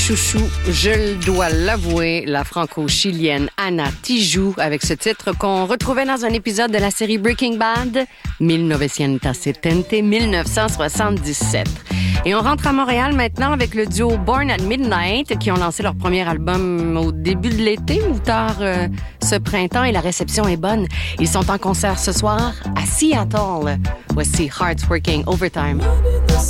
chouchou, je dois l'avouer, la franco-chilienne Ana Tijoux avec ce titre qu'on retrouvait dans un épisode de la série Breaking Bad, 1977. Et on rentre à Montréal maintenant avec le duo Born at Midnight qui ont lancé leur premier album au début de l'été ou tard ce printemps et la réception est bonne. Ils sont en concert ce soir à Seattle. Voici Hearts Working Overtime.